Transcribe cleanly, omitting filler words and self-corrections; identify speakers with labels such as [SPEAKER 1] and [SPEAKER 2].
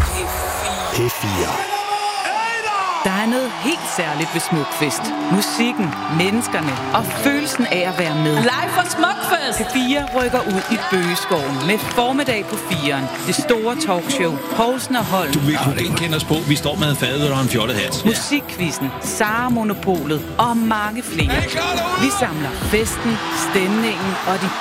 [SPEAKER 1] P4.
[SPEAKER 2] Der er noget helt særligt ved Smukfest. Musikken, menneskerne og følelsen af at være med.
[SPEAKER 3] Live fra Smukfest!
[SPEAKER 2] P4 rykker ud i Bøgeskoven med formiddag på 4'eren. Det store talkshow. Poulsen og Holm.
[SPEAKER 4] Du vil kunne genkende os på. Vi står med fadet og en fjollet hat.
[SPEAKER 2] Musikquizzen, Sara Monopolet og mange flere. Vi samler festen, stemningen og de